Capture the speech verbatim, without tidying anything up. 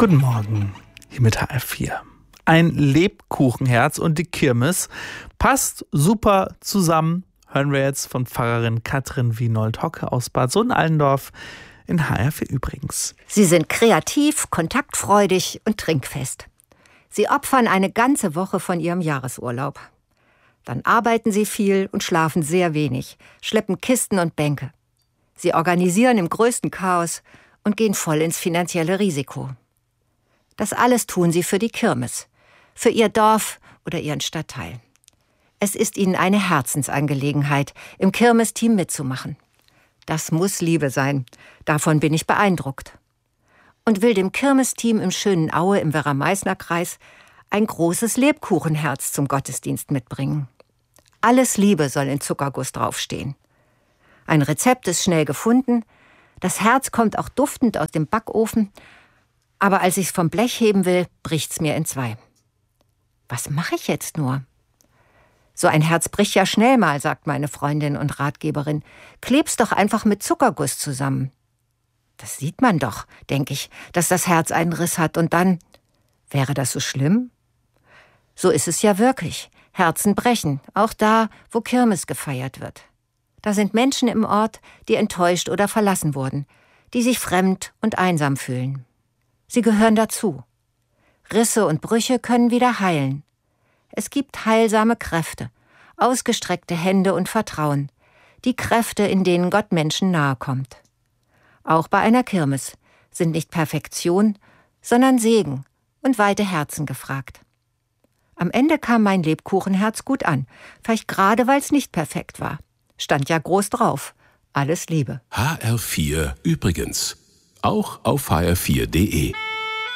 Guten Morgen, hier mit H F vier. Ein Lebkuchenherz und die Kirmes passt super zusammen, hören wir jetzt von Pfarrerin Katrin Wienold-Hocke aus Bad Sohn-Allendorf in H R vier übrigens. Sie sind kreativ, kontaktfreudig und trinkfest. Sie opfern eine ganze Woche von ihrem Jahresurlaub. Dann arbeiten sie viel und schlafen sehr wenig, schleppen Kisten und Bänke. Sie organisieren im größten Chaos und gehen voll ins finanzielle Risiko. Das alles tun sie für die Kirmes, für ihr Dorf oder ihren Stadtteil. Es ist ihnen eine Herzensangelegenheit, im Kirmesteam mitzumachen. Das muss Liebe sein, davon bin ich beeindruckt. Und will dem Kirmesteam im schönen Aue im Werra-Meißner-Kreis ein großes Lebkuchenherz zum Gottesdienst mitbringen. Alles Liebe soll in Zuckerguss draufstehen. Ein Rezept ist schnell gefunden, das Herz kommt auch duftend aus dem Backofen, aber als ich's vom Blech heben will, bricht's mir in zwei. Was mache ich jetzt nur? So ein Herz bricht ja schnell mal, sagt meine Freundin und Ratgeberin. Kleb's doch einfach mit Zuckerguss zusammen. Das sieht man doch, denke ich, dass das Herz einen Riss hat. Und dann, wäre das so schlimm? So ist es ja wirklich. Herzen brechen, auch da, wo Kirmes gefeiert wird. Da sind Menschen im Ort, die enttäuscht oder verlassen wurden, die sich fremd und einsam fühlen. Sie gehören dazu. Risse und Brüche können wieder heilen. Es gibt heilsame Kräfte, ausgestreckte Hände und Vertrauen, die Kräfte, in denen Gott Menschen nahe kommt. Auch bei einer Kirmes sind nicht Perfektion, sondern Segen und weite Herzen gefragt. Am Ende kam mein Lebkuchenherz gut an, vielleicht gerade, weil es nicht perfekt war. Stand ja groß drauf. Alles Liebe. H R vier übrigens. Auch auf H R vier punkt de.